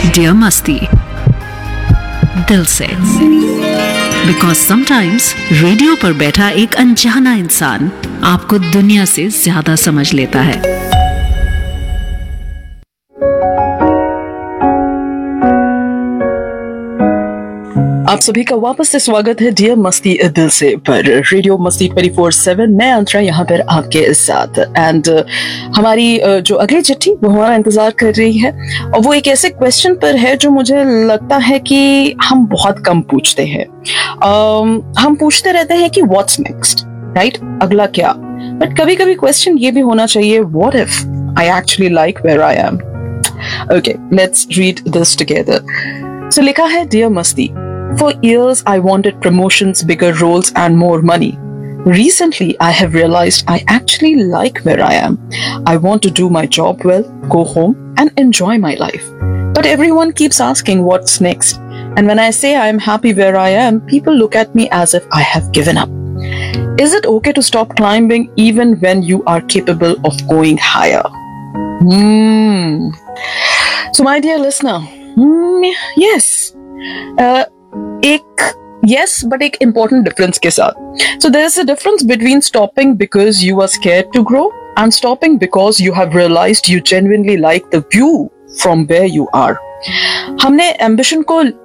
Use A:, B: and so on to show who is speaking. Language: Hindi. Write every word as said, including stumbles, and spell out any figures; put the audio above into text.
A: डियर मस्ती, दिल से। बिकॉज समटाइम्स रेडियो पर बैठा एक अनजाना इंसान आपको दुनिया से ज्यादा समझ लेता है।
B: आप सभी का वापस से स्वागत है डियर मस्ती दिल से पर रेडियो मस्ती ट्वेंटी फोर सेवन। मैं अंतरा यहाँ पर आपके साथ एंड uh, हमारी uh, जो अगली चिट्ठी वो हमारा इंतजार कर रही है और वो एक ऐसे क्वेश्चन पर है जो मुझे लगता है कि हम बहुत कम पूछते हैं। um, हम पूछते रहते हैं कि व्हाट्स नेक्स्ट, राइट, अगला क्या, बट कभी कभी क्वेश्चन ये भी होना चाहिए, what if I actually like where I am. Okay, let's read this together. सो लिखा है, डियर मस्ती, for years, I wanted promotions, bigger roles, and more money. Recently, I have realized I actually like where I am. I want to do my job well, go home, and enjoy my life. But everyone keeps asking what's next. And when I say I am happy where I am, people look at me as if I have given up. Is it okay to stop climbing even when you are capable of going higher? Hmm. So, my dear listener, hmm, yes. Uh, एक yes but एक important difference के साथ. So there is a difference between stopping because you are scared to grow and stopping because you have realized you genuinely like the view from where you are. हमने ambition को